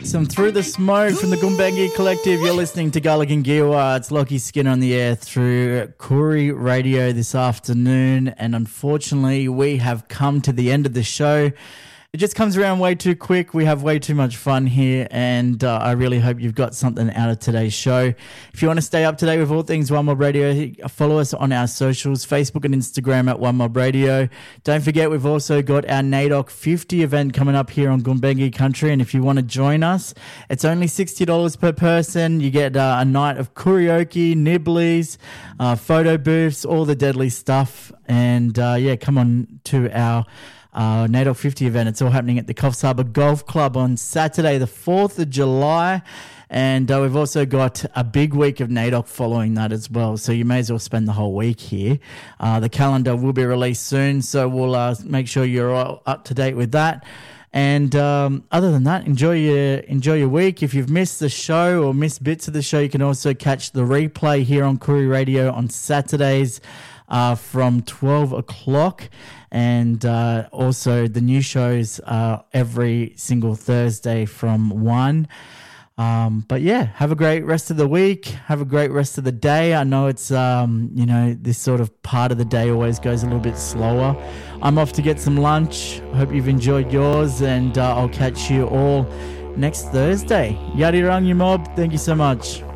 Some Through the Smoke from the Gumbengi Collective. You're listening to Gulligan Giwa. It's Lockie Skinner on the air through Koori Radio this afternoon. And unfortunately, we have come to the end of the show. It just comes around way too quick. We have way too much fun here, and I really hope you've got something out of today's show. If you want to stay up to date with all things One Mob Radio, follow us on our socials, Facebook and Instagram at One Mob Radio. Don't forget, we've also got our NAIDOC 50 event coming up here on Gumbengi Country, and if you want to join us, it's only $60 per person. You get a night of karaoke, nibblies, photo booths, all the deadly stuff, and come on to our NAIDOC 50 event. It's all happening at the Coffs Harbour Golf Club on Saturday the 4th of July, and we've also got a big week of NAIDOC following that as well, so you may as well spend the whole week here. The calendar will be released soon, so we'll make sure you're all up to date with that. And other than that, enjoy your week. If you've missed the show or missed bits of the show, you can also catch the replay here on Koori Radio on Saturdays from 12 o'clock. And also the new shows every single Thursday from 1. But yeah, have a great rest of the week. Have a great rest of the day. I know it's, this sort of part of the day always goes a little bit slower. I'm off to get some lunch. Hope you've enjoyed yours, and I'll catch you all next Thursday. Yadi Rangi Mob, thank you so much.